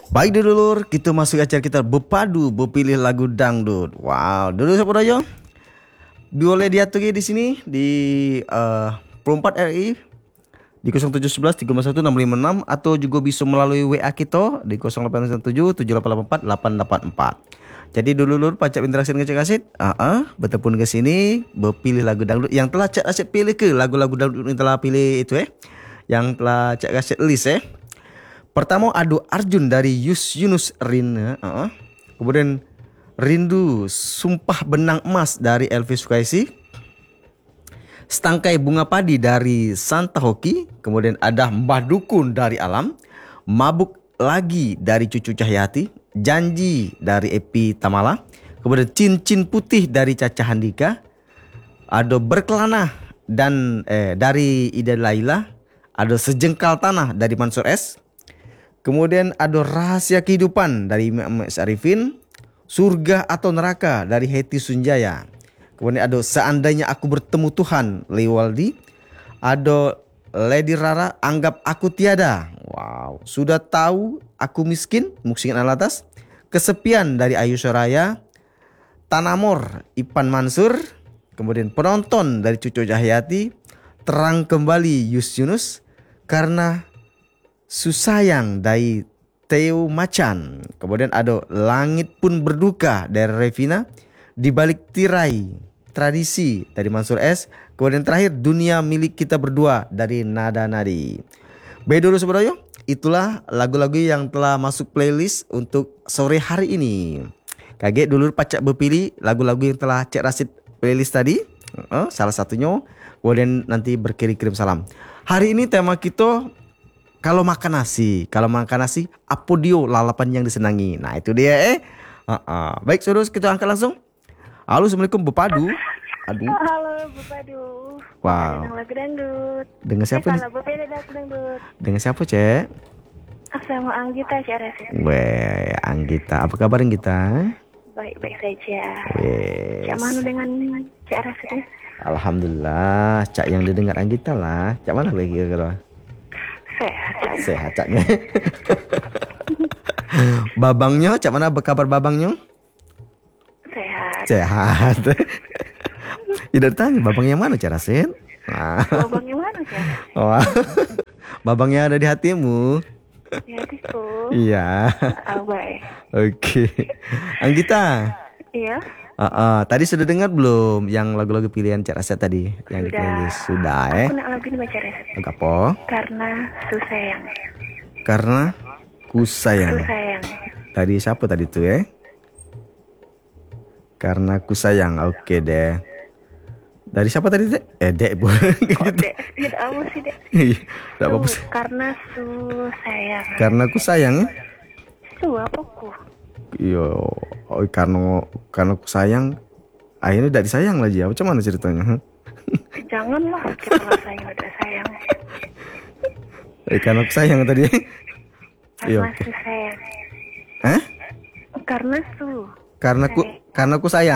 Baik dulur, kita masuk acara kita berpadu berpilih lagu dangdut. Wow, dulu siapa aja? Boleh diatur di sini di Pro 4 RI di 0711 351 656 atau juga bisa melalui WA kita di 0817 7884 884. Jadi dulur pacak interaksi dengan Cik Asid, bertepun ke sini berpilih lagu dangdut yang telah Cik Asid pilih ke lagu-lagu dangdut yang telah pilih itu yang telah Cik Asid list Pertama Adu Arjun dari Yunus Rin, kemudian Rindu Sumpah Benang Emas dari Elvis Sukaisi, Setangkai Bunga Padi dari Santa Hoki, kemudian ada Mbah Dukun dari Alam, Mabuk Lagi dari Cucu Cahyati, Janji dari Epi Tamala, kemudian Cincin Putih dari Caca Handika, ada Berkelana dan dari Ida Laila, ada Sejengkal Tanah dari Mansur S, kemudian ada Rahasia Kehidupan dari Ms. Arifin, Surga atau Neraka dari Heti Sunjaya. Kemudian ada Seandainya Aku Bertemu Tuhan Lewaldi. Ada Lady Rara Anggap Aku Tiada. Wow. Sudah Tahu Aku Miskin Muksikin Alatas. Kesepian dari Ayu Soraya. Tanamor Ipan Mansur. Kemudian Penonton dari Cucu Cahyati. Terang Kembali Yunus. Karena Susayang dari Theo Macan. Kemudian ada Langit Pun Berduka dari Revina. Di Balik Tirai Tradisi dari Mansur S. Kemudian terakhir Dunia Milik Kita Berdua dari Nada Nadi. Baik dulu sebenarnya, itulah lagu-lagu yang telah masuk playlist untuk sore hari ini. Kaget dulu pacak berpilih lagu-lagu yang telah Cik Rasid playlist tadi, salah satunya. Kemudian nanti berkirim-kirim salam. Hari ini tema kita kalau makan nasi, apa dia lalapan yang disenangi. Nah itu dia Baik saudara, kita angkat langsung. Halo, assalamualaikum Bepadu. Aduh. Halo Bepadu. Wow. Dengan lagu dangdut. Dengan siapa nih? Lagu dangdut. Dengan siapa Cek? Sama Anggita Cik Rasid. Weh, Anggita. Apa kabar Anggita? Baik-baik saja. Weh. Cak mana dengan Cik Rasid? Alhamdulillah. Cak yang didengar Anggita lah. Cak mana lagi kira-kira? Sehat Caknya. Babangnya, Cak mana kabar babangnya? Sehat. Tidak tanya babangnya mana Cak Rasid? Babangnya mana Cak? Oh, babangnya ada di hatimu. Di hatiku. Iya. Baik. Oke. Anggita. Iya. Tadi sudah dengar belum yang lagu-lagu pilihan Cak Rasid tadi yang di playlist? Sudah Aku nak lagu ini Cak Rasid. Apa? Karena Susayang. Karena Ku Sayang. Susayang. Tadi siapa tadi tuh Karena Ku Sayang. Oke deh. Dari siapa tadi Dek? Dek bu. Dek, tidak apa sih Dek? Tidak apa-apa sih. Karena Susayang. Karena Ku Sayang. Apa ku? Iya. Karena Ku Sayang. Akhirnya tidak disayang lagi. Macam mana ceritanya? Janganlah kita sayang udah sayang. Karena Ku Sayang tadi. Karena Susayang. Karena Ku Sayang.